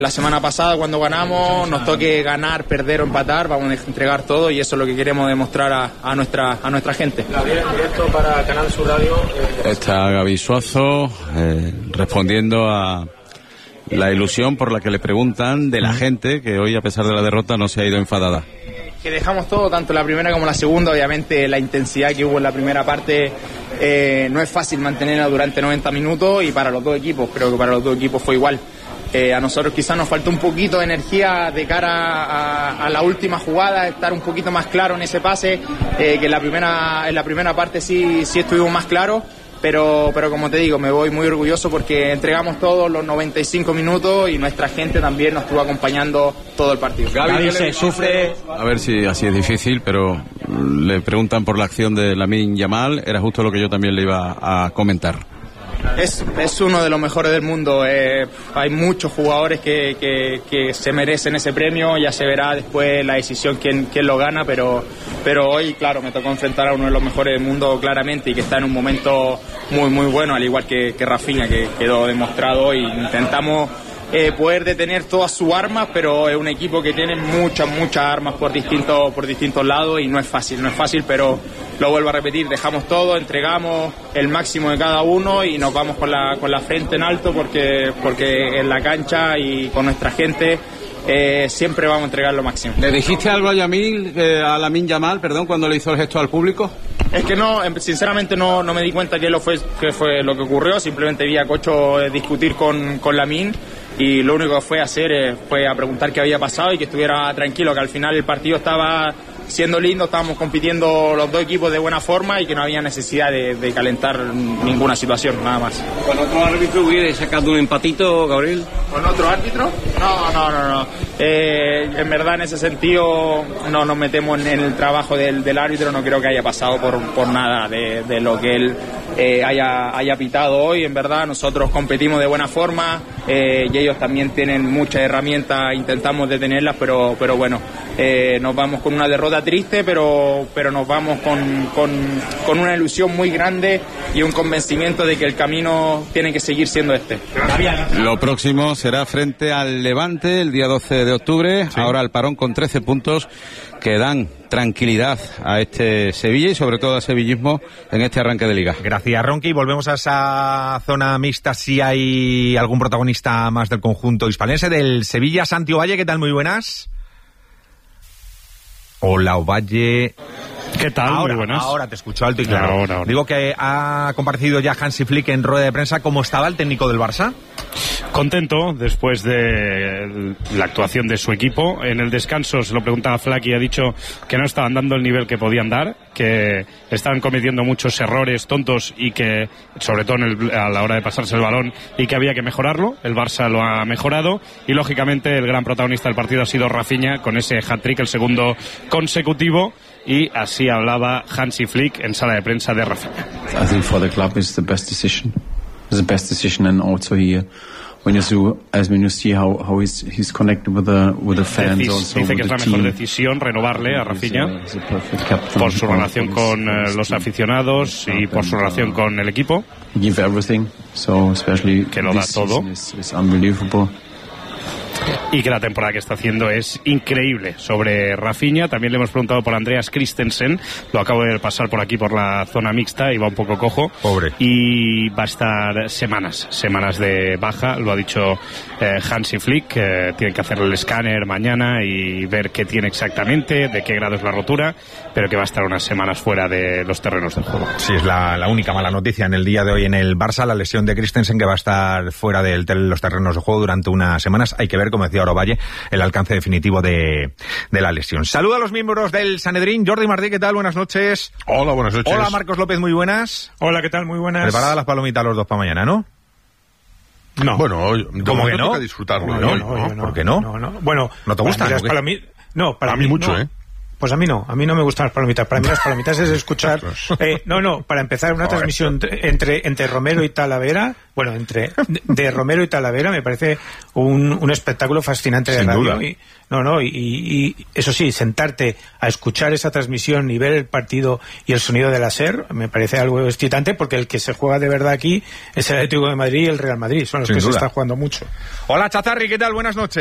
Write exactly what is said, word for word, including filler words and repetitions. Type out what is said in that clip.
La semana pasada cuando ganamos, nos toque ganar, perder o empatar, vamos a entregar todo y eso es lo que queremos demostrar a, a nuestra a nuestra gente. Gabriel, en directo para Canal Sur Radio. Eh... Está Gaby Suazo eh, respondiendo a la ilusión por la que le preguntan de la gente que hoy, a pesar de la derrota, no se ha ido enfadada. Que dejamos todo, tanto la primera como la segunda. Obviamente la intensidad que hubo en la primera parte eh, no es fácil mantenerla durante noventa minutos y para los dos equipos, creo que para los dos equipos fue igual. Eh, a nosotros quizás nos faltó un poquito de energía de cara a, a la última jugada, estar un poquito más claro en ese pase, eh, que en la primera en la primera parte sí, sí estuvimos más claros, pero, pero como te digo, me voy muy orgulloso porque entregamos todos los noventa y cinco minutos y nuestra gente también nos estuvo acompañando todo el partido. Gaby se sufre... A ver si así es difícil, pero le preguntan por la acción de Lamine Yamal, era justo lo que yo también le iba a comentar. Es, es uno de los mejores del mundo. Eh, hay muchos jugadores que, que, que se merecen ese premio. Ya se verá después la decisión quién, quién lo gana, pero, pero hoy, claro, me tocó enfrentar a uno de los mejores del mundo claramente y que está en un momento muy, muy bueno, al igual que, que Rafinha, que quedó demostrado hoy. Intentamos eh, poder detener todas sus armas, pero es un equipo que tiene muchas, muchas armas por distintos, por distintos lados y no es fácil, no es fácil, pero lo vuelvo a repetir, dejamos todo, entregamos el máximo de cada uno y nos vamos con la, con la frente en alto porque, porque en la cancha y con nuestra gente eh, siempre vamos a entregar lo máximo. ¿Le dijiste algo a Yamil, eh, a Lamine Yamal, perdón, cuando le hizo el gesto al público? Es que no, sinceramente no, no me di cuenta que lo fue, que fue lo que ocurrió, simplemente vi a Cocho discutir con, con Lamine y lo único que fue hacer eh, fue a preguntar qué había pasado y que estuviera tranquilo, que al final el partido estaba siendo lindo, estábamos compitiendo los dos equipos de buena forma y que no había necesidad de, de calentar ninguna situación, nada más. ¿Con otro árbitro hubiera sacado un empatito, Gabriel? ¿Con otro árbitro? No, no, no, no. Eh, en verdad en ese sentido no nos metemos en, en el trabajo del, del árbitro, no creo que haya pasado por, por nada de, de lo que él eh, haya, haya pitado hoy. En verdad nosotros competimos de buena forma eh, y ellos también tienen muchas herramientas, intentamos detenerlas, pero, pero bueno, eh, nos vamos con una derrota triste, pero, pero nos vamos con, con, con una ilusión muy grande y un convencimiento de que el camino tiene que seguir siendo este. Lo próximo será frente al Levante el día doce de octubre, sí. Ahora el parón con trece puntos que dan tranquilidad a este Sevilla y sobre todo a sevillismo en este arranque de Liga. Gracias, Ronqui. Y volvemos a esa zona mixta si hay algún protagonista más del conjunto hispalense del Sevilla. Santi Ovalle, ¿qué tal? Muy buenas. Hola, Ovalle. ¿Qué tal? Ahora, Muy buenas. Ahora te escucho alto y claro. Ahora, ahora. Digo que ha comparecido ya Hansi Flick en rueda de prensa. ¿Cómo estaba el técnico del Barça? Contento después de la actuación de su equipo. En el descanso se lo preguntaba Flack y ha dicho que no estaban dando el nivel que podían dar, que estaban cometiendo muchos errores tontos y que, sobre todo en el, a la hora de pasarse el balón, y que había que mejorarlo. El Barça lo ha mejorado y lógicamente el gran protagonista del partido ha sido Rafinha con ese hat-trick, el segundo consecutivo. Y así hablaba Hansi Flick en sala de prensa de Rafinha. I think for the club is the best decision. It's the best decision, and also here when you see, as when you see how how he's he's connected with the with the fans. Decis, also dice que with es la the mejor team. decisión renovarle a Rafinha He's a, he's a perfect captain por su relación for con this, eh, this los team. aficionados y por su relación con el equipo. He give everything, so especially que lo da this todo. season is, is unbelievable. Y que la temporada que está haciendo es increíble. Sobre Rafinha también le hemos preguntado por Andreas Christensen, lo acabo de pasar por aquí por la zona mixta y va un poco cojo. Pobre. Y va a estar semanas, semanas de baja, lo ha dicho eh, Hansi Flick, eh, tienen que hacerle el escáner mañana y ver qué tiene exactamente, de qué grado es la rotura, pero que va a estar unas semanas fuera de los terrenos del juego. Sí, es la, la única mala noticia en el día de hoy en el Barça, la lesión de Christensen, que va a estar fuera de los terrenos de juego durante unas semanas. Hay que ver, como decía Ovalle, el alcance definitivo de, de la lesión. Saluda a los miembros del Sanedrín. Jordi Martí, ¿qué tal? Buenas noches. Hola, buenas noches. Hola, Marcos López, muy buenas. Hola, ¿qué tal? Muy buenas. Preparadas las palomitas los dos para mañana, ¿no? No. Bueno, hoy, ¿cómo que no? Toca disfrutarlo. No, hoy, no, ¿no? no, ¿por qué no? No, no. Bueno, ¿no te gusta? Las palomitas, no, para a mí, mí mucho, no. ¿eh? Pues a mí no, a mí no me gustan las palomitas. Para mí las palomitas es escuchar... Eh, no, no, para empezar una transmisión entre, entre Romero y Talavera, bueno, entre de Romero y Talavera me parece un, un espectáculo fascinante de Sin radio. duda. Y, no, no, y, y eso sí, sentarte a escuchar esa transmisión y ver el partido y el sonido de la SER me parece algo excitante, porque el que se juega de verdad aquí es el Atlético de Madrid y el Real Madrid, son los Sin que duda. se está jugando mucho. Hola, Chazarri, ¿qué tal? Buenas noches.